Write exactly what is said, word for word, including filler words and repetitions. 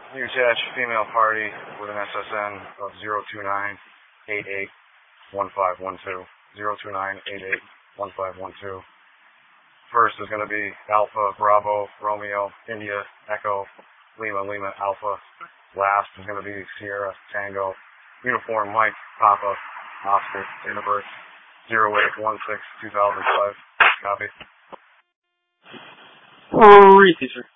You attach female party with an S S N of zero two nine eight eight one five one two. zero two nine eight eight one five one two. First is going to be Alpha, Bravo, Romeo, India, Echo, Lima, Lima, Alpha. Last is going to be Sierra, Tango, Uniform, Mike, Papa, Oscar, date of birth, zero eight one six two thousand five. Copy. Repeat, sir.